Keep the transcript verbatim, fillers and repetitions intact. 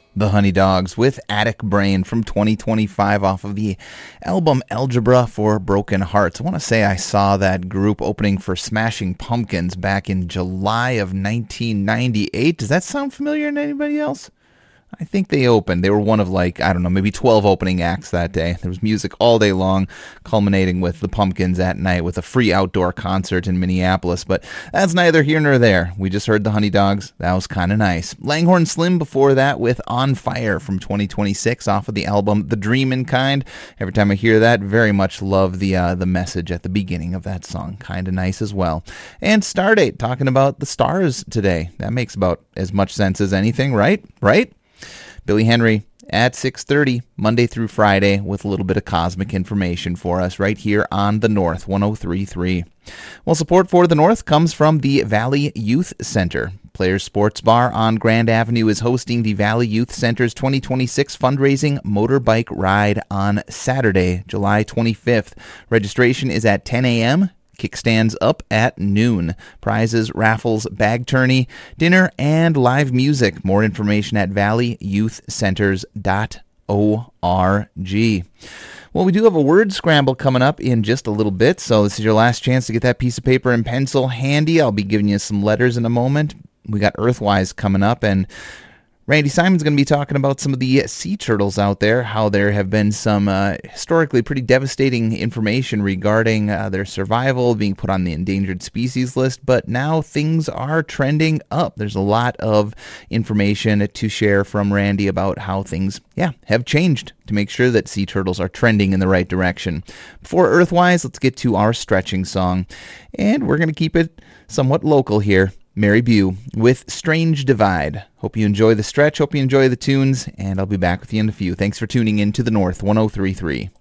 The Honey Dogs with Attic Brain from twenty twenty-five off of the album Algebra for Broken Hearts. I want to say I saw that group opening for Smashing Pumpkins back in July of nineteen ninety-eight. Does that sound familiar to anybody else? I think they opened. They were one of like, I don't know, maybe twelve opening acts that day. There was music all day long, culminating with the Pumpkins at night with a free outdoor concert in Minneapolis. But that's neither here nor there. We just heard the Honey Dogs. That was kind of nice. Langhorne Slim before that with On Fire from twenty twenty-six off of the album The Dreamin' Kind. Every time I hear that, very much love the uh, the message at the beginning of that song. Kind of nice as well. And Stardate, talking about the stars today. That makes about as much sense as anything, right? Right? Billy Henry at six thirty, Monday through Friday, with a little bit of cosmic information for us right here on The North, one oh three point three. Well, support for The North comes from the Valley Youth Center. Players Sports Bar on Grand Avenue is hosting the Valley Youth Center's twenty twenty-six fundraising motorbike ride on Saturday, July twenty-fifth. Registration is at ten a.m., kickstands up at noon. Prizes, raffles, bag tourney, dinner, and live music. More information at valley youth centers dot org. Well, we do have a word scramble coming up in just a little bit, so this is your last chance to get that piece of paper and pencil handy. I'll be giving you some letters in a moment. We got Earthwise coming up, and Randy Simon's going to be talking about some of the sea turtles out there, how there have been some uh, historically pretty devastating information regarding uh, their survival, being put on the endangered species list, but now things are trending up. There's a lot of information to share from Randy about how things, yeah, have changed to make sure that sea turtles are trending in the right direction. Before Earthwise, let's get to our stretching song, and we're going to keep it somewhat local here. Mary Bew with Strange Divide. Hope you enjoy the stretch, hope you enjoy the tunes, and I'll be back with you in a few. Thanks for tuning in to The North one oh three point three.